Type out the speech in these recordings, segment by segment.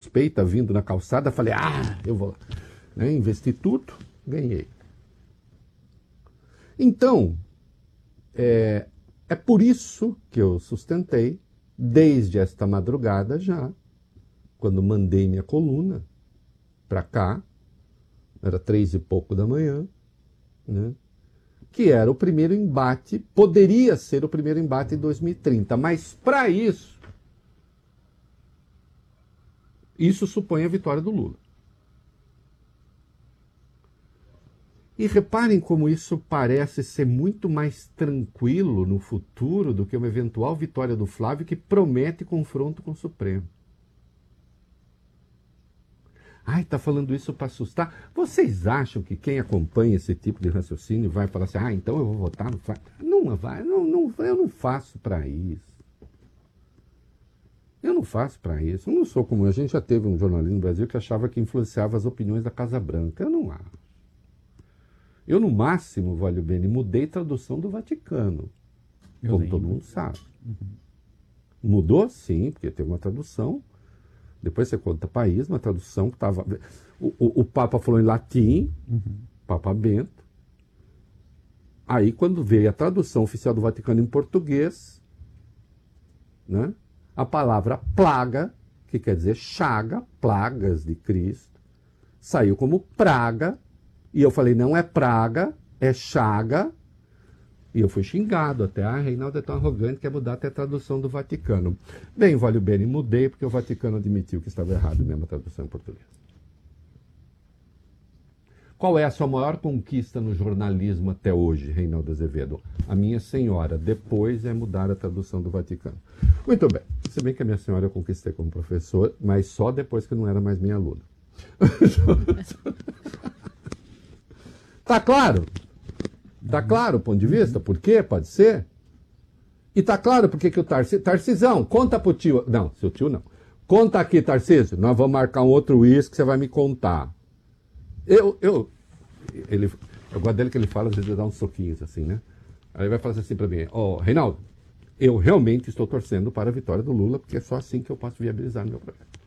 suspeita vindo na calçada, falei, eu vou, né, investi tudo, ganhei. Então, é por isso que eu sustentei, desde esta madrugada já, quando mandei minha coluna para cá, era 3 e pouco da manhã, né, que era o primeiro embate, poderia ser o primeiro embate em 2030, mas para isso supõe a vitória do Lula. E reparem como isso parece ser muito mais tranquilo no futuro do que uma eventual vitória do Flávio, que promete confronto com o Supremo. Tá falando isso para assustar. Vocês acham que quem acompanha esse tipo de raciocínio vai falar assim, então eu vou votar no Flávio? Não vai, eu não faço para isso. Eu não faço para isso. Eu não sou como... A gente já teve um jornalista no Brasil que achava que influenciava as opiniões da Casa Branca. Eu não acho. Eu, no máximo, Valho Bene, mudei tradução do Vaticano. Como todo mundo sabe. Mudou, sim, porque teve uma tradução. Depois você conta país, uma tradução que estava... O Papa falou em latim, Papa Bento. Aí, quando veio a tradução oficial do Vaticano em português, né, a palavra plaga, que quer dizer chaga, plagas de Cristo, saiu como praga, e eu falei, não é praga, é chaga, e eu fui xingado até, Reinaldo é tão arrogante, quer mudar até a tradução do Vaticano. Bem, Valho Bene, mudei porque o Vaticano admitiu que estava errado mesmo a tradução em português. Qual é a sua maior conquista no jornalismo até hoje, Reinaldo Azevedo? A minha senhora, depois é mudar a tradução do Vaticano. Muito bem, se bem que a minha senhora eu conquistei como professor, mas só depois que não era mais minha aluna. Tá claro? Tá claro o ponto de vista? Por quê? Pode ser? E tá claro por que o Tarcisão, conta pro tio... Não, seu tio não. Conta aqui, Tarcísio, nós vamos marcar um outro uísque que você vai me contar. Eu gosto dele que ele fala, às vezes ele dá uns soquinhos assim, né? Aí ele vai falar assim pra mim, Reinaldo, eu realmente estou torcendo para a vitória do Lula, porque é só assim que eu posso viabilizar meu projeto.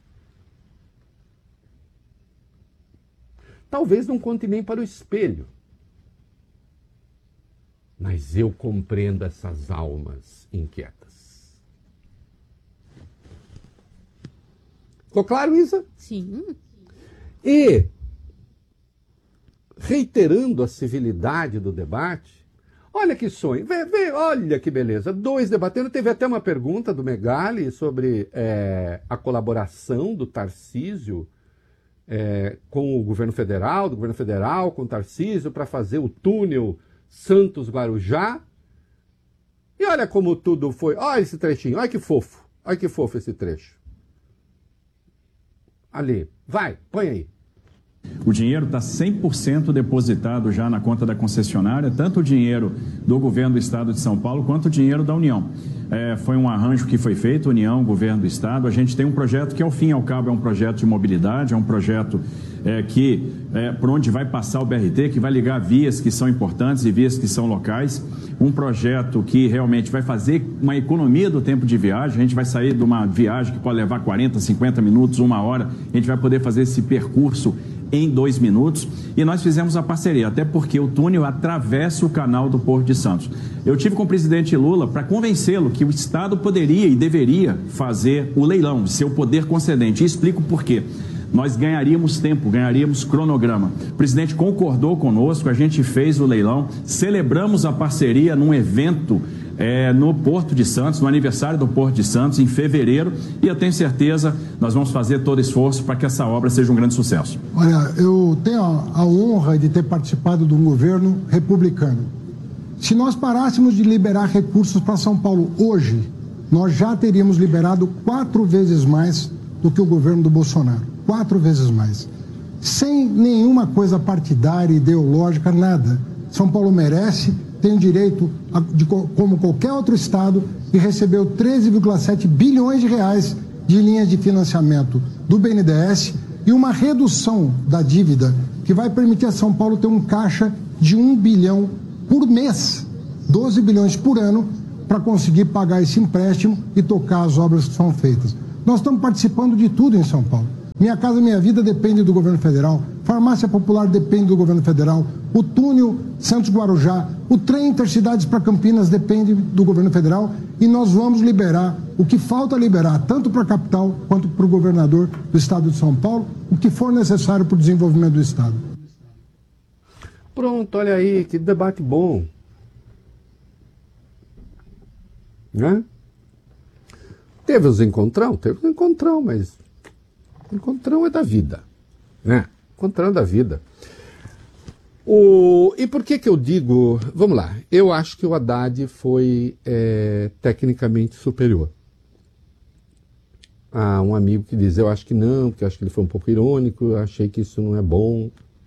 Talvez não conte nem para o espelho. Mas eu compreendo essas almas inquietas. Ficou claro, Isa? Sim. E, reiterando a civilidade do debate, olha que sonho, olha que beleza, 2 debatendo, teve até uma pergunta do Megali sobre a colaboração do Tarcísio com o governo federal, do governo federal com o Tarcísio para fazer o túnel Santos-Guarujá. E olha como tudo foi. Olha esse trechinho, olha que fofo esse trecho. Ali, vai, põe aí. O dinheiro está 100% depositado já na conta da concessionária, tanto o dinheiro do governo do estado de São Paulo quanto o dinheiro da União. Foi um arranjo que foi feito, União, governo do estado. A gente tem um projeto que, ao fim e ao cabo, é um projeto de mobilidade, é um projeto por onde vai passar o BRT, que vai ligar vias que são importantes e vias que são locais. Um projeto que realmente vai fazer uma economia do tempo de viagem. A gente vai sair de uma viagem que pode levar 40, 50 minutos, 1 hora. A gente vai poder fazer esse percurso em 2 minutos, e nós fizemos a parceria, até porque o túnel atravessa o canal do Porto de Santos. Eu tive com o presidente Lula para convencê-lo que o Estado poderia e deveria fazer o leilão, ser o poder concedente, e explico por quê. Nós ganharíamos tempo, ganharíamos cronograma. O presidente concordou conosco, a gente fez o leilão, celebramos a parceria num evento no Porto de Santos, no aniversário do Porto de Santos, em fevereiro, e eu tenho certeza nós vamos fazer todo esforço para que essa obra seja um grande sucesso. Olha, eu tenho a honra de ter participado de um governo republicano. Se nós parássemos de liberar recursos para São Paulo hoje, nós já teríamos liberado 4 vezes mais do que o governo do Bolsonaro. 4 vezes mais. Sem nenhuma coisa partidária, ideológica, nada. São Paulo merece, tem direito, como qualquer outro estado, e recebeu 13,7 bilhões de reais de linhas de financiamento do BNDES e uma redução da dívida que vai permitir a São Paulo ter um caixa de 1 bilhão por mês, 12 bilhões por ano, para conseguir pagar esse empréstimo e tocar as obras que são feitas. Nós estamos participando de tudo em São Paulo. Minha Casa Minha Vida depende do governo federal. Farmácia Popular depende do governo federal. O túnel Santos-Guarujá, o trem Intercidades para Campinas depende do governo federal. E nós vamos liberar o que falta liberar, tanto para a capital quanto para o governador do estado de São Paulo, o que for necessário para o desenvolvimento do estado. Pronto, olha aí, que debate bom. Né? Teve os encontrão, mas encontrão é da vida, né? Encontrão é da vida. E por que eu digo... Vamos lá, eu acho que o Haddad foi tecnicamente superior. Há um amigo que diz, eu acho que não, porque eu acho que ele foi um pouco irônico, eu achei que isso não é bom.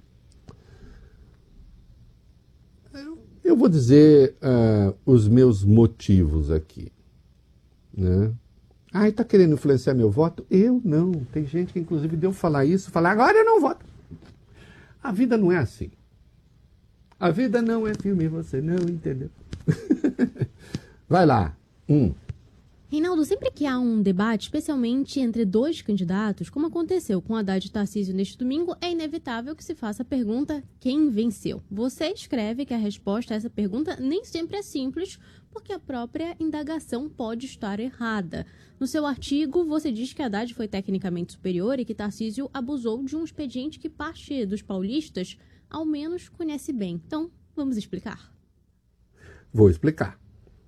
Eu vou dizer os meus motivos aqui, né? Ah, está querendo influenciar meu voto? Eu não. Tem gente que inclusive deu falar isso, falar agora eu não voto. A vida não é assim. A vida não é filme, você não entendeu. Vai lá. Reinaldo, sempre que há um debate, especialmente entre dois candidatos, como aconteceu com Haddad e Tarcísio neste domingo, é inevitável que se faça a pergunta: quem venceu? Você escreve que a resposta a essa pergunta nem sempre é simples, porque a própria indagação pode estar errada. No seu artigo, você diz que Haddad foi tecnicamente superior e que Tarcísio abusou de um expediente que parte dos paulistas, ao menos, conhece bem. Então, vamos explicar. Vou explicar.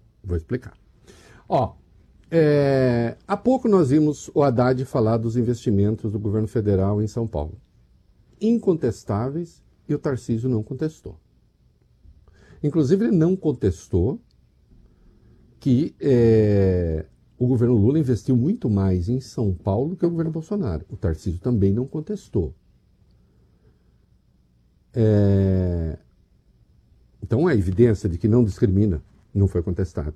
Há pouco nós vimos o Haddad falar dos investimentos do governo federal em São Paulo. Incontestáveis, e o Tarcísio não contestou. Inclusive, ele não contestou que o governo Lula investiu muito mais em São Paulo que o governo Bolsonaro. O Tarcísio também não contestou. Então, a evidência de que não discrimina não foi contestada.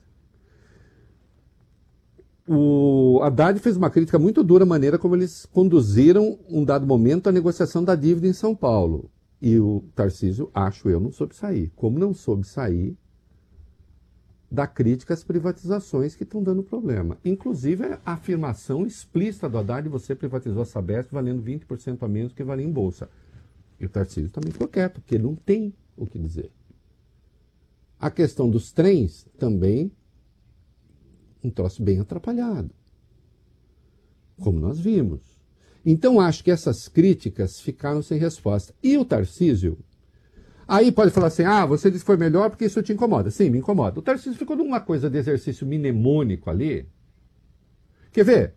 O Haddad fez uma crítica muito dura à maneira como eles conduziram, um dado momento, a negociação da dívida em São Paulo. E o Tarcísio, acho eu, não soube sair. Como não soube sair da crítica às privatizações que estão dando problema. Inclusive, a afirmação explícita do Haddad: você privatizou a Sabesp valendo 20% a menos que valia em bolsa. E o Tarcísio também ficou quieto, porque ele não tem o que dizer. A questão dos trens também, um troço bem atrapalhado, como nós vimos. Então, acho que essas críticas ficaram sem resposta. E o Tarcísio, aí pode falar assim, você disse que foi melhor porque isso te incomoda. Sim, me incomoda. O Tarcísio ficou numa coisa de exercício mnemônico ali. Quer ver?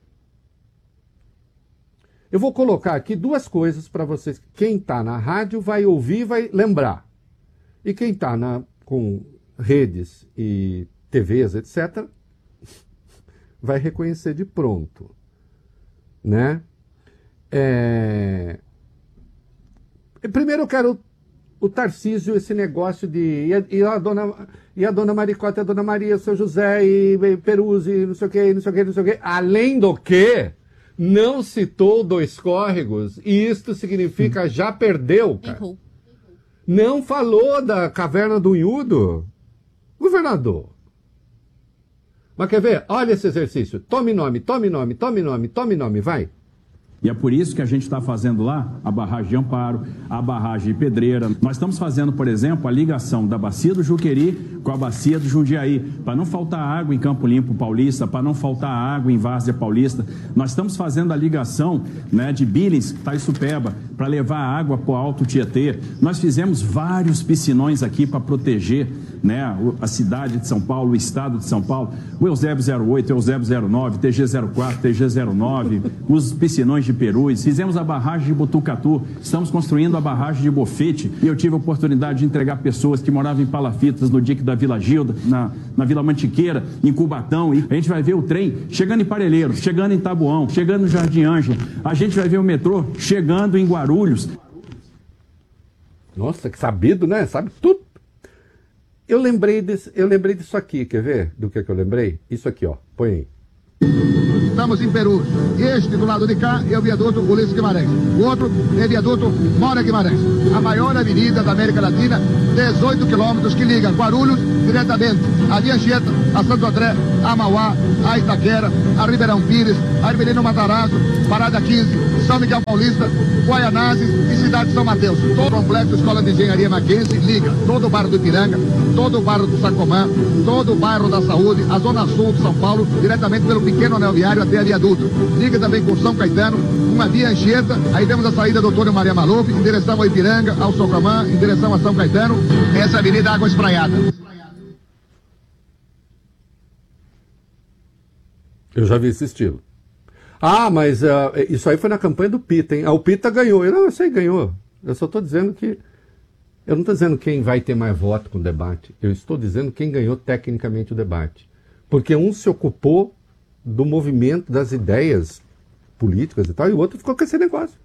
Eu vou colocar aqui duas coisas para vocês. Quem está na rádio vai ouvir, vai lembrar. E quem está com redes e TVs, etc., vai reconhecer de pronto, né? Primeiro eu quero o Tarcísio, esse negócio de... E a dona Maricota, a dona Maria, o seu José, e Peruzzi, não sei o quê. Além do que, não citou dois córregos, e isto significa já perdeu, cara. Errou. Não falou da Caverna do Unhudo. Governador. Mas quer ver? Olha esse exercício. Tome nome, vai. E é por isso que a gente está fazendo lá a barragem de Amparo, a barragem de Pedreira. Nós estamos fazendo, por exemplo, a ligação da bacia do Juqueri com a bacia do Jundiaí, para não faltar água em Campo Limpo Paulista, para não faltar água em Várzea Paulista. Nós estamos fazendo a ligação, né, de Billings, Taissupeba, para levar água para o Alto Tietê. Nós fizemos vários piscinões aqui para proteger, né, a cidade de São Paulo, o estado de São Paulo, o Eusébio 08, o Eusébio 09, TG04, TG09, os piscinões de Perus, fizemos a barragem de Botucatu, estamos construindo a barragem de Bofete, e eu tive a oportunidade de entregar pessoas que moravam em Palafitas, no dique da Vila Gilda, na Vila Mantiqueira, em Cubatão, e a gente vai ver o trem chegando em Parelheiros, chegando em Taboão, chegando no Jardim Ângelo, a gente vai ver o metrô chegando em Guarulhos. Nossa, que sabido, né? Sabe tudo. Eu lembrei disso aqui, quer ver? Do que eu lembrei? Isso aqui, ó, põe aí. Estamos em Peru. Este do lado de cá é o viaduto Ulisses Guimarães. O outro é o viaduto Moura Guimarães. A maior avenida da América Latina, 18 quilômetros, que liga Guarulhos diretamente a Via Anchieta a Santo André, a Mauá, a Itaquera, a Ribeirão Pires, a Ribeirão Matarazzo, Parada 15, São Miguel Paulista, Guaianazes e Cidade de São Mateus. Todo o complexo Escola de Engenharia Mackenzie liga todo o bairro do Ipiranga, todo o bairro do Sacomã, todo o bairro da Saúde, a Zona Sul de São Paulo, diretamente pelo pequeno anel viário até a viaduto. Liga também com São Caetano, uma via Anchieta, aí temos a saída do Antônio Maria Maluf, em direção ao Ipiranga, ao Sacomã, em direção a São Caetano, essa avenida Água Espraiada. Eu já vi esse estilo. Ah, mas isso aí foi na campanha do Pita, hein? O Pita ganhou. Eu sei, ganhou. Eu só estou dizendo que... Eu não estou dizendo quem vai ter mais voto com o debate. Eu estou dizendo quem ganhou tecnicamente o debate. Porque um se ocupou do movimento, das ideias políticas e tal, e o outro ficou com esse negócio.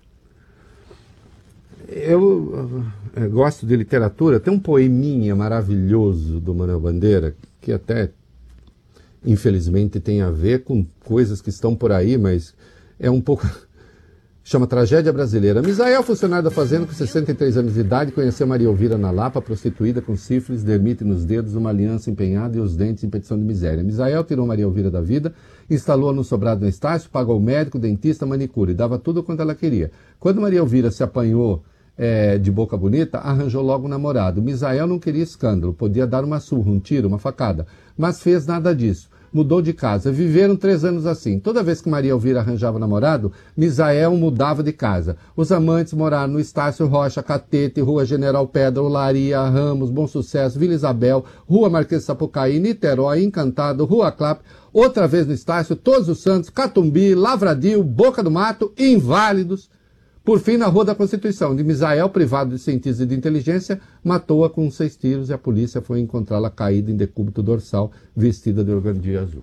Eu gosto de literatura. Tem um poeminha maravilhoso do Manuel Bandeira, que até... infelizmente tem a ver com coisas que estão por aí, mas é um pouco... Chama Tragédia Brasileira. Misael, funcionário da fazenda com 63 anos de idade, conheceu Maria Elvira na Lapa, prostituída com sífilis, dermite nos dedos, uma aliança empenhada e os dentes em petição de miséria. Misael tirou Maria Elvira da vida, instalou-a no sobrado no Estácio, pagou médico, dentista, manicure, dava tudo quanto ela queria. Quando Maria Elvira se apanhou de boca bonita, arranjou logo um namorado. Misael não queria escândalo, podia dar uma surra, um tiro, uma facada, mas fez nada disso. Mudou de casa. Viveram 3 anos assim. Toda vez que Maria Elvira arranjava namorado, Misael mudava de casa. Os amantes moraram no Estácio Rocha, Catete, Rua General Pedra, Olaria, Ramos, Bom Sucesso, Vila Isabel, Rua Marquês de Sapucaí, Niterói, Encantado, Rua Clap, outra vez no Estácio, Todos os Santos, Catumbi, Lavradio, Boca do Mato, Inválidos. Por fim, na Rua da Constituição, de Misael, privado de cientista e de inteligência, matou-a com 6 tiros e a polícia foi encontrá-la caída em decúbito dorsal, vestida de organdia azul.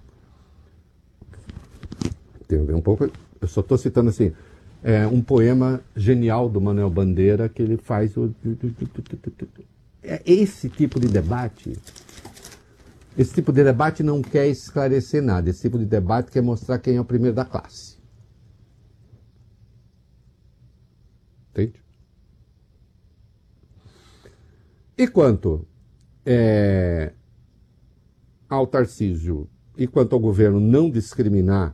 Tem a ver um pouco... Eu só estou citando assim, um poema genial do Manuel Bandeira, que ele faz o... Esse tipo de debate... Esse tipo de debate não quer esclarecer nada. Esse tipo de debate quer mostrar quem é o primeiro da classe. Entende? E quanto ao Tarcísio e quanto ao governo não discriminar,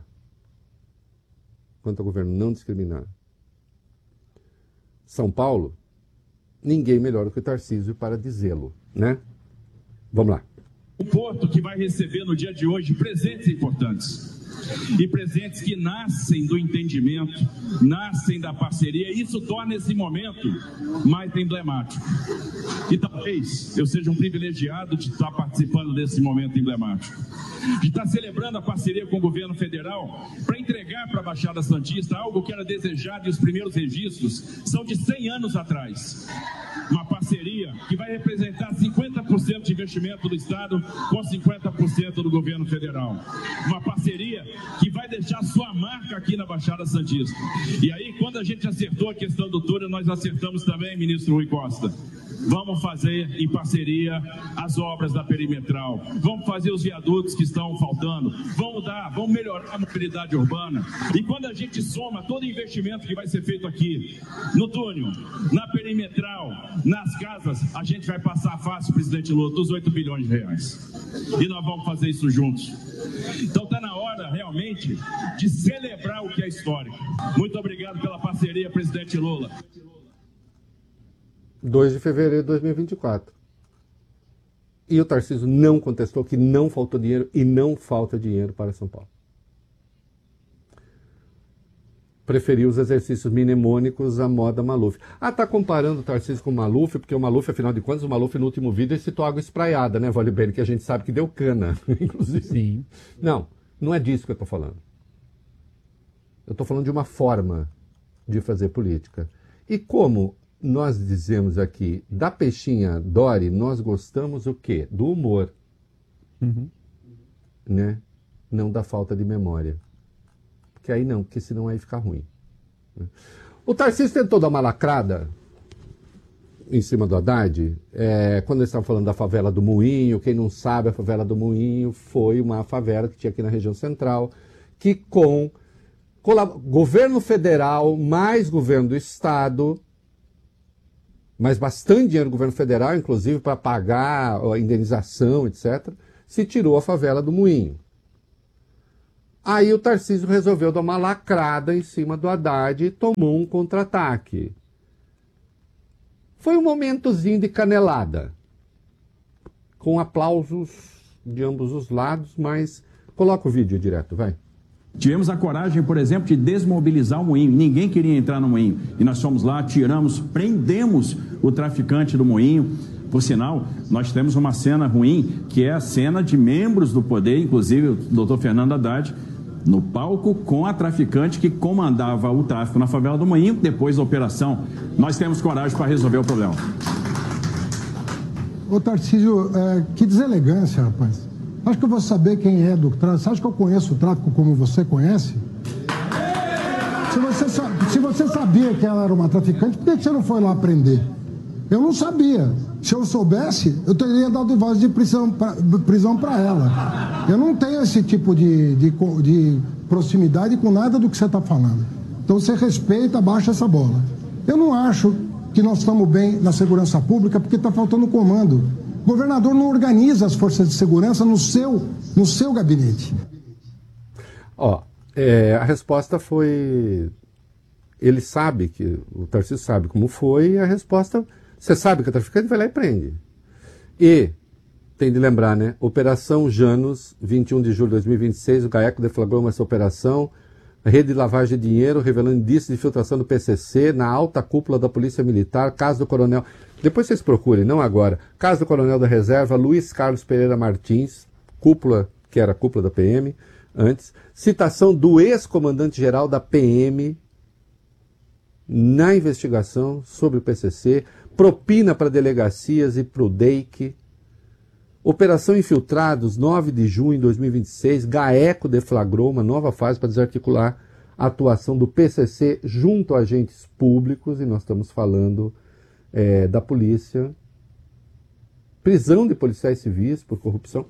São Paulo, ninguém melhor do que o Tarcísio para dizê-lo, né? Vamos lá. O Porto que vai receber no dia de hoje presentes importantes. E presentes que nascem do entendimento, nascem da parceria, e isso torna esse momento mais emblemático. E talvez eu seja um privilegiado de estar participando desse momento emblemático, de estar celebrando a parceria com o governo federal para entregar para a Baixada Santista algo que era desejado, e os primeiros registros são de 100 anos atrás. Uma parceria que vai representar 50% de investimento do Estado com 50% do governo federal. Uma parceria que vai deixar sua marca aqui na Baixada Santista. E aí, quando a gente acertou a questão do túnel, nós acertamos também, ministro Rui Costa. Vamos fazer em parceria as obras da perimetral, vamos fazer os viadutos que estão faltando, vamos melhorar a mobilidade urbana. E quando a gente soma todo o investimento que vai ser feito aqui, no túnel, na perimetral, nas casas, a gente vai passar fácil, presidente Lula, dos 8 bilhões de reais. E nós vamos fazer isso juntos. Então está na hora, realmente, de celebrar o que é histórico. Muito obrigado pela parceria, presidente Lula. 2 de fevereiro de 2024. E o Tarcísio não contestou que não faltou dinheiro e não falta dinheiro para São Paulo. Preferiu os exercícios mnemônicos à moda Maluf. Tá comparando o Tarcísio com o Maluf, porque o Maluf, afinal de contas, o Maluf no último vídeo ele citou água espraiada, né, Vale Bene, que a gente sabe que deu cana, inclusive. Sim. Não é disso que eu estou falando. Eu estou falando de uma forma de fazer política. E como nós dizemos aqui, da peixinha Dory, nós gostamos o quê? Do humor. Né? Não da falta de memória. Porque aí não, porque senão aí fica ruim. O Tarcísio tentou dar uma lacrada em cima do Haddad, quando eles estavam falando da favela do Moinho. Quem não sabe, a favela do Moinho foi uma favela que tinha aqui na região central, que com governo federal mais governo do estado, mas bastante dinheiro do governo federal, inclusive para pagar a indenização, etc., se tirou a favela do Moinho. Aí o Tarcísio resolveu dar uma lacrada em cima do Haddad e tomou um contra-ataque. Foi um momentozinho de canelada, com aplausos de ambos os lados, mas coloca o vídeo direto, vai. Tivemos a coragem, por exemplo, de desmobilizar o moinho. Ninguém queria entrar no moinho. E nós fomos lá, tiramos, prendemos o traficante do moinho. Por sinal, nós temos uma cena ruim, que é a cena de membros do poder, inclusive o doutor Fernando Haddad, no palco com a traficante que comandava o tráfico na favela do Moinho. Depois da operação, nós temos coragem para resolver o problema. Ô Tarcísio, que deselegância, rapaz. Acho que eu vou saber quem é do tráfico. Você acha que eu conheço o tráfico como você conhece? Se você sabia que ela era uma traficante, por que você não foi lá prender? Eu não sabia. Se eu soubesse, eu teria dado voz de prisão para ela. Eu não tenho esse tipo de proximidade com nada do que você está falando. Então você respeita, baixa essa bola. Eu não acho que nós estamos bem na segurança pública porque está faltando comando. O governador não organiza as forças de segurança no seu gabinete. A resposta foi... Ele sabe que... O Tarcísio sabe como foi e a resposta... Você sabe que o traficante vai lá e prende. E, tem de lembrar, né? Operação Janus, 21 de julho de 2026, o GAECO deflagrou essa operação, rede de lavagem de dinheiro, revelando indícios de infiltração do PCC na alta cúpula da Polícia Militar, caso do coronel... Depois vocês procurem, não agora. Caso do coronel da reserva, Luiz Carlos Pereira Martins, cúpula, que era a cúpula da PM, antes. Citação do ex-comandante-geral da PM na investigação sobre o PCC, propina para delegacias e para o DEIC. Operação Infiltrados, 9 de junho de 2026, GAECO deflagrou uma nova fase para desarticular a atuação do PCC junto a agentes públicos, e nós estamos falando da polícia, prisão de policiais civis por corrupção.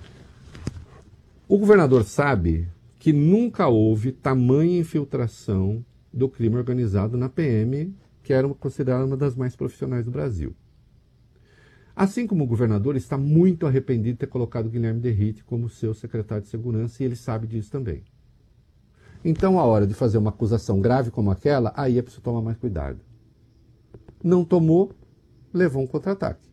O governador sabe que nunca houve tamanha infiltração do crime organizado na PM, que era considerada uma das mais profissionais do Brasil. Assim como o governador está muito arrependido de ter colocado Guilherme Derrite como seu secretário de segurança, e ele sabe disso também. Então, a hora de fazer uma acusação grave como aquela, aí é preciso tomar mais cuidado. Não tomou, levou um contra-ataque.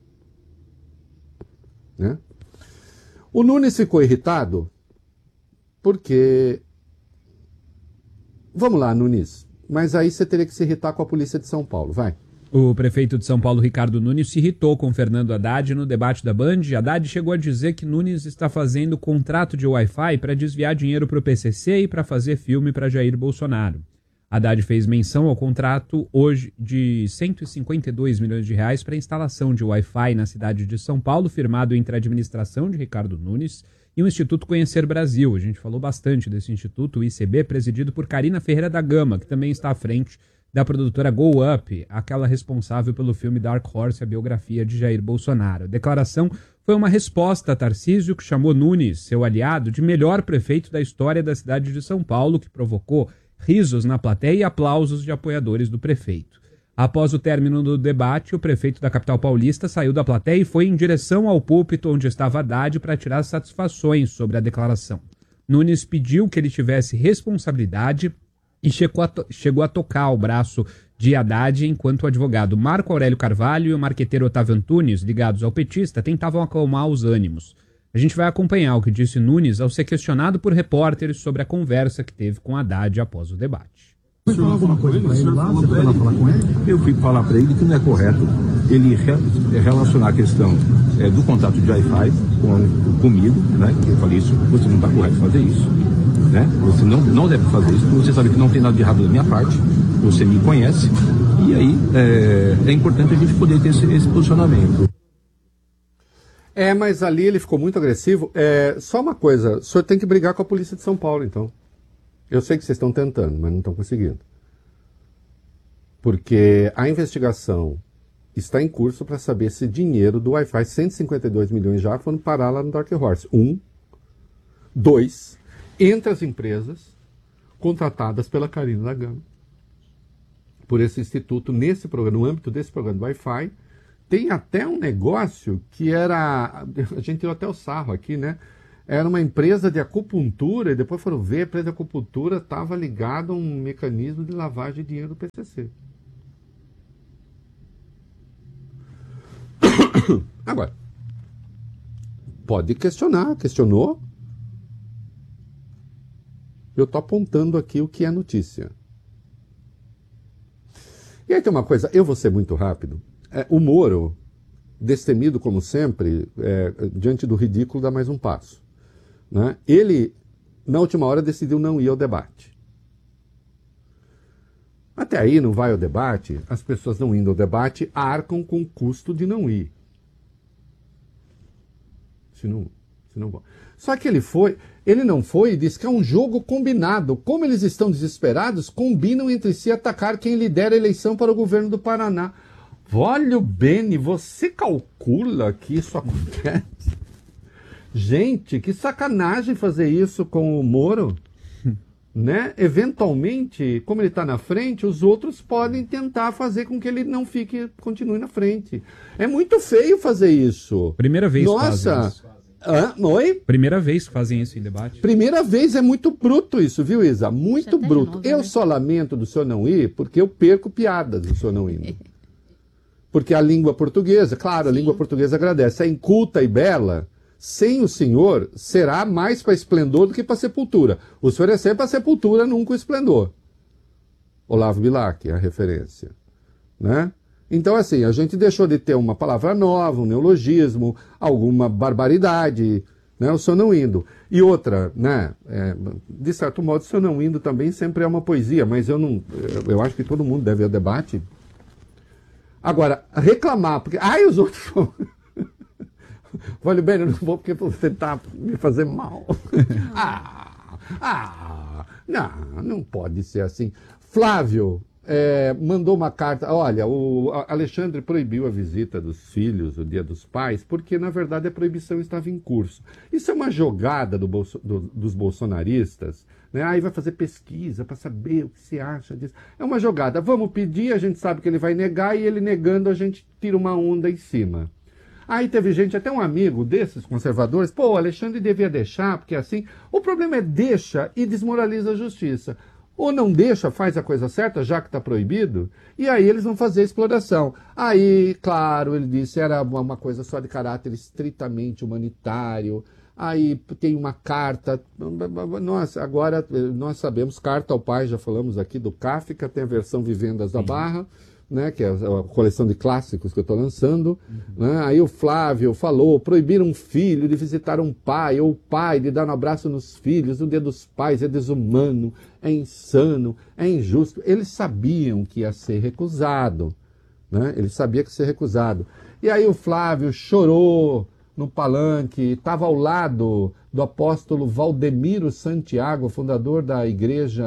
Né? O Nunes ficou irritado porque... Vamos lá, Nunes. Mas aí você teria que se irritar com a polícia de São Paulo. Vai. O prefeito de São Paulo, Ricardo Nunes, se irritou com Fernando Haddad no debate da Band. Haddad chegou a dizer que Nunes está fazendo contrato de Wi-Fi para desviar dinheiro para o PCC e para fazer filme para Jair Bolsonaro. Haddad fez menção ao contrato hoje de 152 milhões de reais para instalação de Wi-Fi na cidade de São Paulo, firmado entre a administração de Ricardo Nunes e o Instituto Conhecer Brasil. A gente falou bastante desse instituto, o ICB, presidido por Carina Ferreira da Gama, que também está à frente da produtora Go Up, aquela responsável pelo filme Dark Horse, a biografia de Jair Bolsonaro. A declaração foi uma resposta a Tarcísio, que chamou Nunes, seu aliado, de melhor prefeito da história da cidade de São Paulo, que provocou risos na plateia e aplausos de apoiadores do prefeito. Após o término do debate, o prefeito da capital paulista saiu da plateia e foi em direção ao púlpito onde estava Haddad para tirar satisfações sobre a declaração. Nunes pediu que ele tivesse responsabilidade e chegou a tocar o braço de Haddad enquanto o advogado Marco Aurélio Carvalho e o marqueteiro Otávio Antunes, ligados ao petista, tentavam acalmar os ânimos. A gente vai acompanhar o que disse Nunes ao ser questionado por repórteres sobre a conversa que teve com Haddad após o debate. Você falou alguma coisa para ele lá? Você foi lá falar com ele? Eu fui falar para ele que não é correto ele relacionar a questão do contato de Wi-Fi comigo, né? Eu falei isso, você não está correto fazer isso, né? Você não deve fazer isso, porque você sabe que não tem nada de errado da minha parte, você me conhece, e aí é importante a gente poder ter esse posicionamento. Mas ali ele ficou muito agressivo. Só uma coisa, o senhor tem que brigar com a polícia de São Paulo, então. Eu sei que vocês estão tentando, mas não estão conseguindo. Porque a investigação está em curso para saber se dinheiro do Wi-Fi, 152 milhões já, foram parar lá no Dark Horse. 1. 2. Entre as empresas contratadas pela Carina da Gama por esse instituto, nesse programa, no âmbito desse programa do Wi-Fi, tem até um negócio que era... A gente tirou até o sarro aqui, né? Era uma empresa de acupuntura, e depois foram ver, a empresa de acupuntura estava ligada a um mecanismo de lavagem de dinheiro do PCC. Agora, pode questionar, questionou. Eu estou apontando aqui o que é notícia. E aí tem uma coisa, eu vou ser muito rápido. O Moro, destemido como sempre, diante do ridículo, dá mais um passo. Né? Ele, na última hora, decidiu não ir ao debate. Até aí não vai ao debate, as pessoas não indo ao debate arcam com o custo de não ir. Se não vão. Só que ele não foi e disse que é um jogo combinado. Como eles estão desesperados, combinam entre si atacar quem lidera a eleição para o governo do Paraná. Olha o Beni, você calcula que isso acontece? Gente, que sacanagem fazer isso com o Moro, né? Eventualmente, como ele está na frente, os outros podem tentar fazer com que ele não continue na frente. É muito feio fazer isso. Primeira vez que fazem Nossa! isso. Oi? Primeira vez que fazem isso em debate. Primeira vez, é muito bruto isso, viu, Isa? Muito até bruto. de novo, Eu né? só lamento do senhor não ir porque eu perco piadas do senhor não indo. Porque a língua portuguesa, claro, a língua portuguesa agradece. É inculta e bela. Sem o senhor, será mais para esplendor do que para sepultura. O senhor é sempre para sepultura, nunca o esplendor. Olavo Bilac, a referência. Né? Então, assim, a gente deixou de ter uma palavra nova, um neologismo, alguma barbaridade, né? O senhor não indo. E outra, né? De certo modo, o senhor não indo também sempre é uma poesia, mas eu acho que todo mundo deve ir ao debate. Agora, reclamar, porque... Ai, os outros... Olha bem, eu não vou porque você está me fazendo mal. Não pode ser assim. Flávio mandou uma carta. Olha, o Alexandre proibiu a visita dos filhos, o Dia dos Pais, porque, na verdade, a proibição estava em curso. Isso é uma jogada dos bolsonaristas. Né? Aí vai fazer pesquisa para saber o que se acha disso. É uma jogada. Vamos pedir, a gente sabe que ele vai negar, e ele negando, a gente tira uma onda em cima. Aí teve gente, até um amigo desses conservadores, o Alexandre devia deixar, porque assim, o problema é deixa e desmoraliza a justiça. Ou não deixa, faz a coisa certa, já que está proibido, e aí eles vão fazer a exploração. Aí, claro, ele disse, era uma coisa só de caráter estritamente humanitário. Aí tem uma carta, agora nós sabemos, carta ao pai, já falamos aqui do Kafka, tem a versão Vivendas da Barra, né, que é a coleção de clássicos que eu estou lançando. Né? Aí o Flávio falou, proibir um filho de visitar um pai, ou o pai de dar um abraço nos filhos, no Dia dos Pais, é desumano, é insano, é injusto. Eles sabiam que ia ser recusado. Né? Ele sabia que ia ser recusado. E aí o Flávio chorou no palanque, estava ao lado do apóstolo Valdemiro Santiago, fundador da Igreja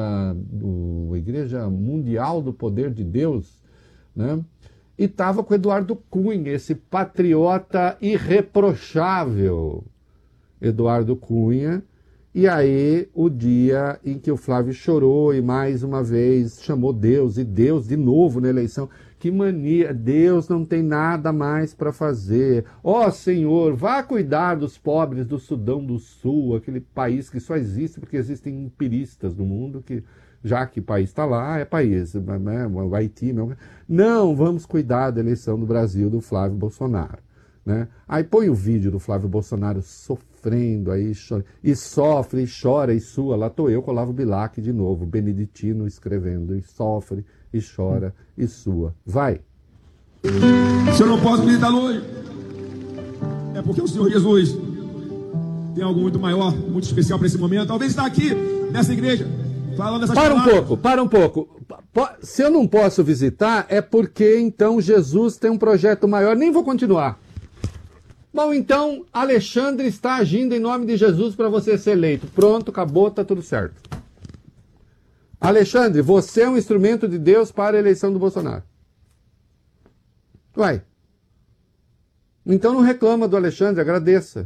Mundial do Poder de Deus, né? E estava com Eduardo Cunha, esse patriota irreprochável, Eduardo Cunha. E aí, o dia em que o Flávio chorou e mais uma vez chamou Deus, e Deus de novo na eleição. Que mania, Deus não tem nada mais para fazer. Ó Senhor, vá cuidar dos pobres do Sudão do Sul, aquele país que só existe porque existem empiristas no mundo que... Já que o país está lá, é país, né? O Haiti. Não, vamos cuidar da eleição do Brasil do Flávio Bolsonaro. Né? Aí põe o vídeo do Flávio Bolsonaro sofrendo, aí chora, e sofre, e chora, e sua. Lá estou eu com o Olavo Bilac de novo, beneditino escrevendo, e sofre, e chora, e sua. Vai. Se eu não posso visitar hoje, é porque o Senhor Jesus tem algo muito maior, muito especial para esse momento. Talvez está aqui, nessa igreja, falando essas palavras. Para um pouco. Se eu não posso visitar, é porque então Jesus tem um projeto maior. Nem vou continuar. Bom, então, Alexandre está agindo em nome de Jesus para você ser eleito. Pronto, acabou, está tudo certo. Alexandre, você é um instrumento de Deus para a eleição do Bolsonaro. Vai. Então não reclama do Alexandre, agradeça.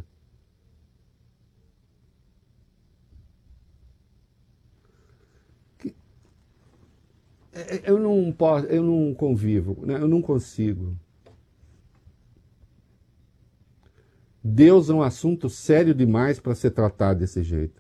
Eu não convivo, né? Eu não consigo. Deus é um assunto sério demais para ser tratado desse jeito.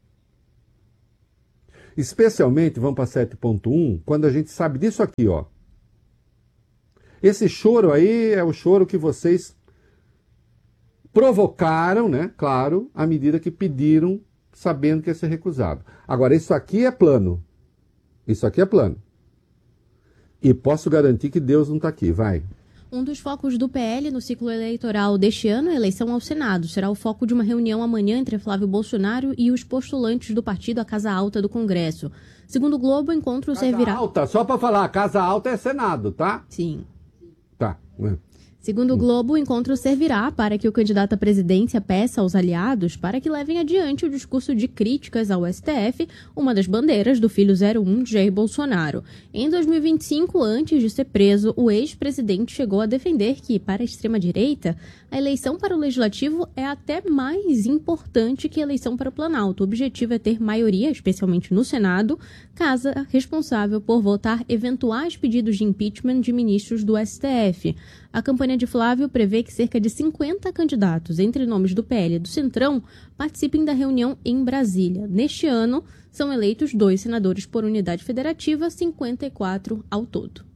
Especialmente, vamos para 7.1, quando a gente sabe disso aqui, ó. Esse choro aí é o choro que vocês provocaram, né? Claro, à medida que pediram, sabendo que ia ser recusado. Agora, isso aqui é plano. Isso aqui é plano. E posso garantir que Deus não está aqui. Vai. Um dos focos do PL no ciclo eleitoral deste ano é a eleição ao Senado. Será o foco de uma reunião amanhã entre Flávio Bolsonaro e os postulantes do partido à Casa Alta do Congresso. Segundo o Globo, o encontro servirá... Casa Alta, só para falar, Casa Alta é Senado, tá? Sim. Tá. Segundo o Globo, o encontro servirá para que o candidato à presidência peça aos aliados para que levem adiante o discurso de críticas ao STF, uma das bandeiras do filho 01 Jair Bolsonaro. Em 2025, antes de ser preso, o ex-presidente chegou a defender que, para a extrema-direita, a eleição para o Legislativo é até mais importante que a eleição para o Planalto. O objetivo é ter maioria, especialmente no Senado, casa responsável por votar eventuais pedidos de impeachment de ministros do STF. A campanha de Flávio prevê que cerca de 50 candidatos, entre nomes do PL e do Centrão, participem da reunião em Brasília. Neste ano, são eleitos 2 senadores por unidade federativa, 54 ao todo.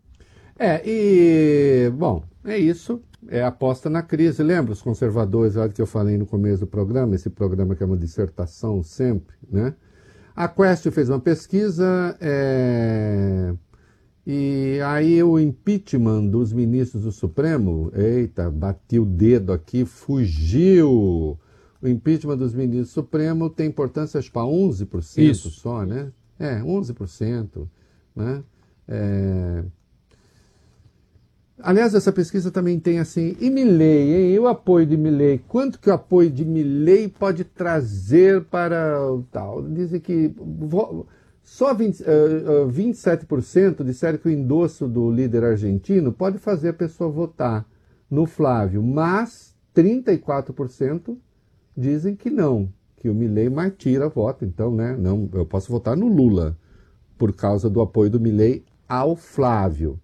Bom, é isso. É a aposta na crise. Lembra os conservadores, lá que eu falei no começo do programa, esse programa que é uma dissertação sempre, né? A Quest fez uma pesquisa, e aí o impeachment dos ministros do Supremo, eita, bati o dedo aqui, fugiu. O impeachment dos ministros do Supremo tem importância, acho, para 11% Isso. só, né? 11%, né? Aliás, essa pesquisa também tem assim, e Milei, hein? E o apoio de Milei? Quanto que o apoio de Milei pode trazer para o tal? Dizem que só 27% disseram que o endosso do líder argentino pode fazer a pessoa votar no Flávio, mas 34% dizem que não, que o Milei mais tira voto. Então, né, não, eu posso votar no Lula por causa do apoio do Milei ao Flávio.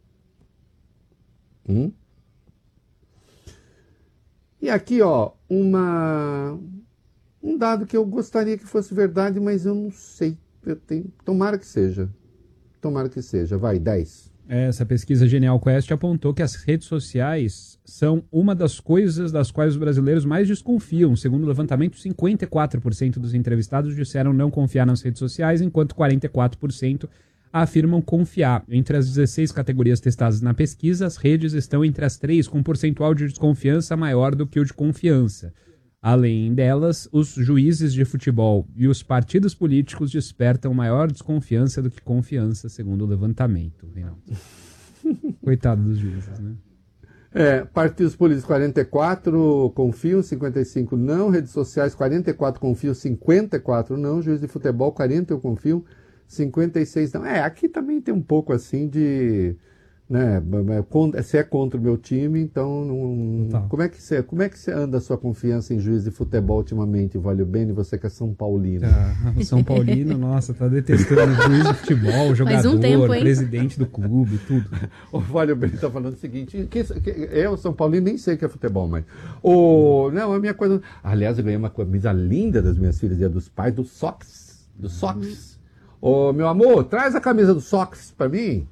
E aqui, ó, um dado que eu gostaria que fosse verdade, mas eu não sei. Tomara que seja. Tomara que seja. Vai, 10. Essa pesquisa Genial Quest apontou que as redes sociais são uma das coisas das quais os brasileiros mais desconfiam. Segundo o levantamento, 54% dos entrevistados disseram não confiar nas redes sociais, enquanto 44% afirmam confiar. Entre as 16 categorias testadas na pesquisa, as redes estão entre as 3, com um percentual de desconfiança maior do que o de confiança. Além delas, os juízes de futebol e os partidos políticos despertam maior desconfiança do que confiança, segundo o levantamento. Reinaldo. Coitado dos juízes, né? Partidos políticos 44 confiam, 55 não. Redes sociais 44 confiam, 54 não. Juiz de futebol 40 eu confio, 56 não. Aqui também tem um pouco assim de... Né, se é contra o meu time, então não, tá. Como é que você anda a sua confiança em juiz de futebol ultimamente, Valio Bene, você que é São Paulino? São Paulino, nossa, tá detestando juiz de futebol, jogador, presidente do clube, tudo. O Valio Bene tá falando o seguinte, eu, São Paulino, nem sei o que é futebol, mas... Não, a minha coisa... Aliás, eu ganhei uma camisa linda das minhas filhas, Dia dos Pais, do Sox. Do Sox. Meu amor, traz a camisa do Sox pra mim.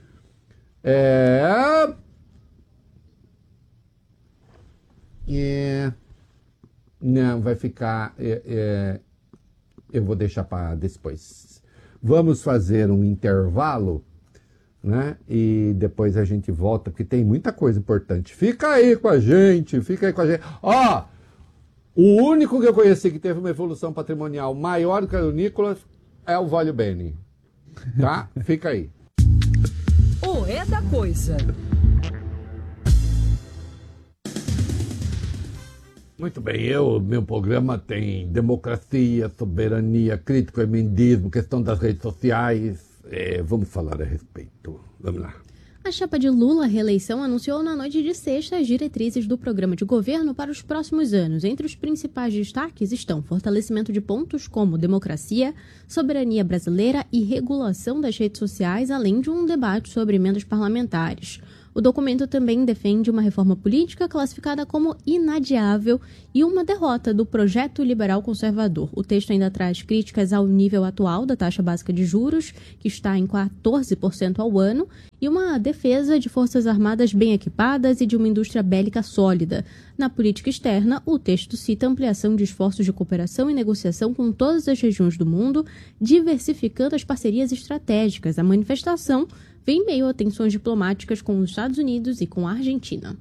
Não, vai ficar... eu vou deixar para depois. Vamos fazer um intervalo, né? E depois a gente volta, porque tem muita coisa importante. Fica aí com a gente. O único que eu conheci que teve uma evolução patrimonial maior do que a do Nicolas é o Valio Bene. Tá? Fica aí. O É da Coisa. Muito bem, meu programa tem democracia, soberania, crítico, emendismo, questão das redes sociais. Vamos falar a respeito. Vamos lá. A chapa de Lula à reeleição anunciou na noite de sexta as diretrizes do programa de governo para os próximos anos. Entre os principais destaques estão fortalecimento de pontos como democracia, soberania brasileira e regulação das redes sociais, além de um debate sobre emendas parlamentares. O O documento também defende uma reforma política classificada como inadiável e uma derrota do projeto liberal conservador. O texto ainda traz críticas ao nível atual da taxa básica de juros, que está em 14% ao ano, e uma defesa de forças armadas bem equipadas e de uma indústria bélica sólida. Na política externa, o texto cita ampliação de esforços de cooperação e negociação com todas as regiões do mundo, diversificando as parcerias estratégicas. A manifestação vem em meio a tensões diplomáticas com os Estados Unidos e com a Argentina.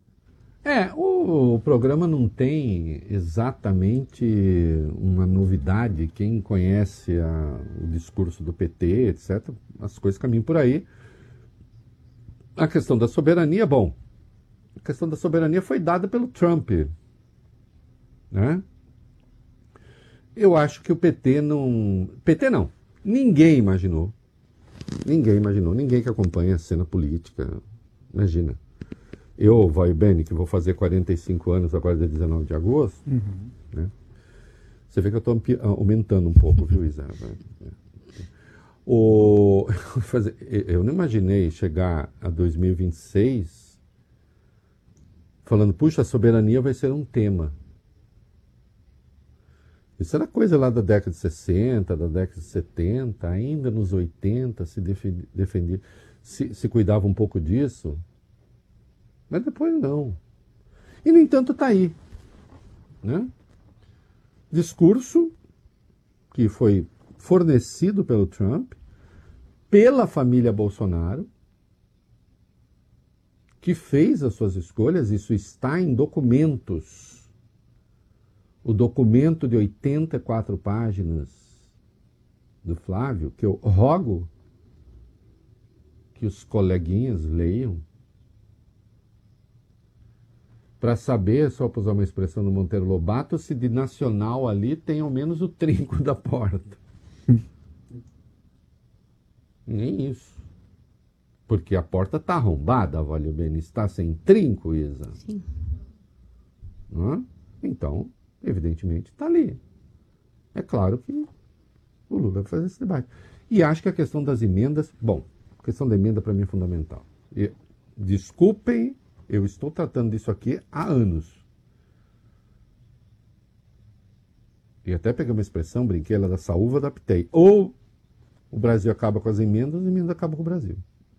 O programa não tem exatamente uma novidade. Quem conhece o discurso do PT, etc., as coisas caminham por aí. A questão da soberania, a questão da soberania foi dada pelo Trump, né? Eu acho que o PT não... Ninguém imaginou, ninguém que acompanha a cena política, imagina. Eu, Vai Bene, que vou fazer 45 anos agora, dia 19 de agosto, né? Você vê que eu estou aumentando um pouco, viu, Isa? Eu não imaginei chegar a 2026 falando, puxa, a soberania vai ser um tema. Isso era coisa lá da década de 60, da década de 70, ainda nos 80 se defendia, se cuidava um pouco disso, mas depois não. E, no entanto, está aí, né? Discurso que foi fornecido pelo Trump, pela família Bolsonaro, que fez as suas escolhas, isso está em documentos. O documento de 84 páginas do Flávio, que eu rogo que os coleguinhas leiam, para saber, só para usar uma expressão do Monteiro Lobato, se de nacional ali tem ao menos o trinco da porta. Nem isso. Porque a porta está arrombada, Valeu Bene, está sem trinco, Isa. Sim. Então, evidentemente, está ali. É claro que o Lula vai fazer esse debate. E acho que a questão das emendas... a questão da emenda para mim é fundamental. Desculpem, eu estou tratando disso aqui há anos. E até peguei uma expressão, brinquei, ela da saúva, adaptei. Ou o Brasil acaba com as emendas acabam com o Brasil.